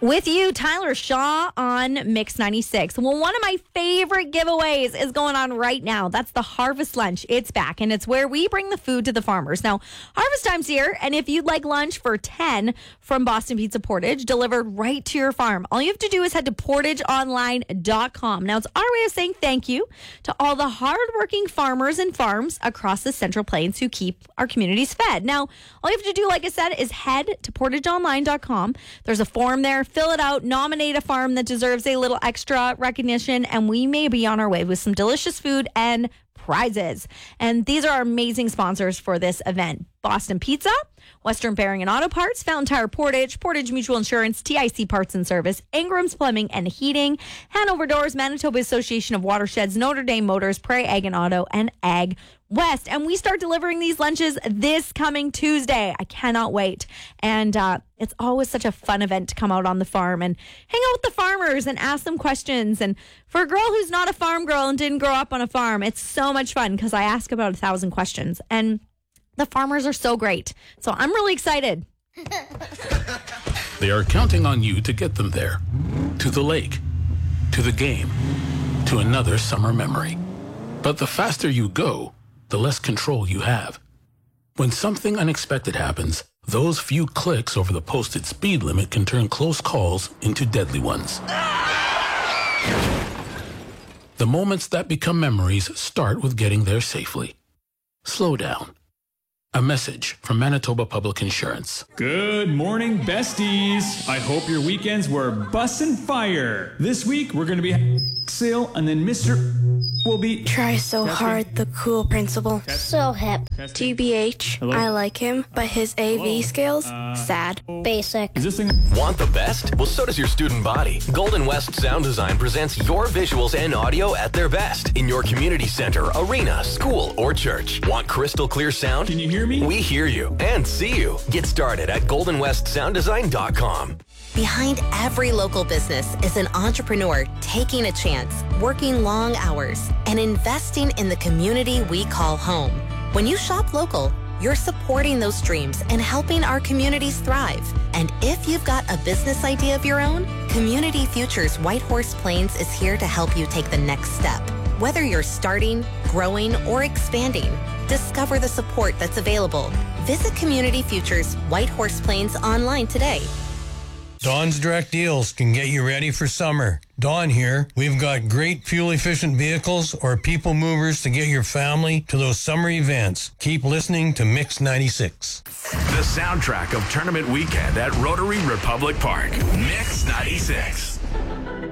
With you, Tyler Shaw on Mix 96. Well, one of my favorite giveaways is going on right now. That's the Harvest Lunch. It's back, and it's where we bring the food to the farmers. Now, harvest time's here, and if you'd like lunch for 10 from Boston Pizza Portage delivered right to your farm, all you have to do is head to portageonline.com. Now, it's our way of saying thank you to all the hardworking farmers and farms across the Central Plains who keep our communities fed. Now, all you have to do, like I said, is head to portageonline.com. There's a form there. Fill it out, nominate a farm that deserves a little extra recognition, and we may be on our way with some delicious food and prizes. And these are our amazing sponsors for this event: Boston Pizza, Western Bearing and Auto Parts, Fountain Tire Portage, Portage Mutual Insurance, TIC Parts and Service, Ingram's Plumbing and Heating, Hanover Doors, Manitoba Association of Watersheds, Notre Dame Motors, Prairie Ag and Auto, and Ag West. And we start delivering these lunches this coming Tuesday. I cannot wait. And it's always such a fun event to come out on the farm and hang out with the farmers and ask them questions. And for a girl who's not a farm girl and didn't grow up on a farm, it's so much fun because I ask about 1,000 questions. And the farmers are so great. So I'm really excited. They are counting on you to get them there. To the lake, to the game, to another summer memory. But the faster you go, the less control you have. When something unexpected happens, those few clicks over the posted speed limit can turn close calls into deadly ones. The moments that become memories start with getting there safely. Slow down. A message from Manitoba Public Insurance. Good morning, besties. I hope your weekends were bussin' fire. This week, we're going to be sale, and then Mr. will be... Try so Testing. hard, the cool principal. So hip. Testing. TBH, Hello? I like him, but his AV skills, sad. Basic. Is this thing... Want the best? Well, so does your student body. Golden West Sound Design presents your visuals and audio at their best in your community center, arena, school, or church. Want crystal clear sound? Can you hear me? We hear you and see you. Get started at goldenwestsounddesign.com. Behind every local business is an entrepreneur taking a chance, working long hours, and investing in the community we call home. When you shop local, you're supporting those dreams and helping our communities thrive. And if you've got a business idea of your own, Community Futures Whitehorse Plains is here to help you take the next step. Whether you're starting, growing, or expanding, discover the support that's available. Visit Community Futures Whitehorse Plains online today. Dawn's Direct Deals can get you ready for summer. Dawn here. We've got great fuel-efficient vehicles or people movers to get your family to those summer events. Keep listening to Mix 96. The soundtrack of tournament weekend at Rotary Republic Park. Mix 96.